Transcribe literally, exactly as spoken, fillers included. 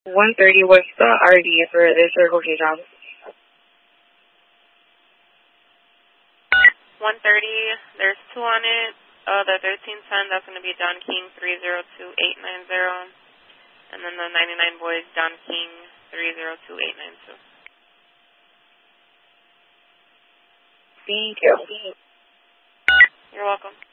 one thirty, what's the R D for the Circle K job? one thirty, there's two on it. Uh, the thirteen ten, that's going to be Don King three zero two eight nine zero. And then the ninety-nine boys, Don King three zero two eight nine two. Thank you. You're welcome.